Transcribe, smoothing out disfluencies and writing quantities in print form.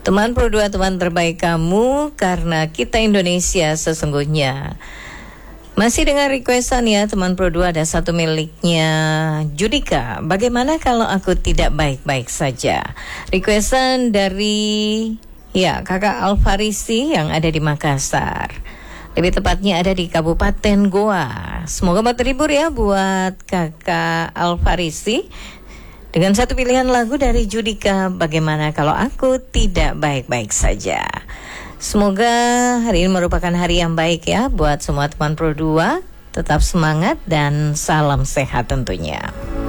Teman Pro 2, teman terbaik kamu, karena kita Indonesia sesungguhnya. Masih dengan requestan ya, teman Pro 2, ada satu miliknya Judika. Bagaimana kalau aku tidak baik-baik saja? Requestan dari kakak Alfarisi yang ada di Makassar. Lebih tepatnya ada di Kabupaten Goa. Semoga terhibur ya buat kakak Alfarisi dengan satu pilihan lagu dari Judika, Bagaimana Kalau Aku Tidak Baik-Baik Saja. Semoga hari ini merupakan hari yang baik ya buat semua teman Pro 2. Tetap semangat dan salam sehat tentunya.